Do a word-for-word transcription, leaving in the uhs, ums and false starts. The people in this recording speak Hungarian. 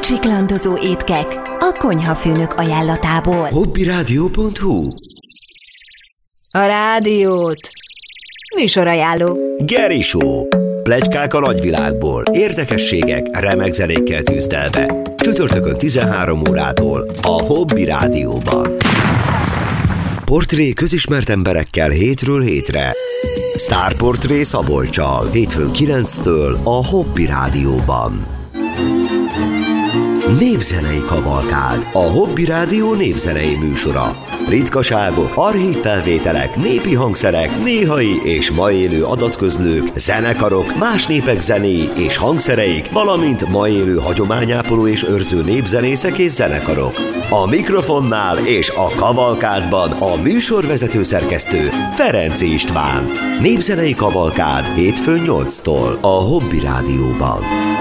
Csiclandozó étkek a konyhafőnök ajánlatából. hobbyradio pont hu A rádiót. Műsorajánló. Geri Show. Pletykák a nagyvilágból, érdekességek, remek zenékkel tűzdelve. Csütörtökön tizenhárom órától a Hobby Rádióban. Portré közismert emberekkel hétről hétre. Sztárportré Szabolccsal, hétfőn kilenctől a Hobby Rádióban. Népzenei kavalkád, a Hobby Rádió népzenei műsora. Ritkaságok, archív felvételek, népi hangszerek, néhai és ma élő adatközlők, zenekarok, más népek zenéi és hangszereik, valamint ma élő hagyományápoló és őrző népzenészek és zenekarok. A mikrofonnál és a kavalkádban a műsorvezető szerkesztő Ferenczy István. Népzenei kavalkád hétfőn nyolctól a Hobby Rádióban.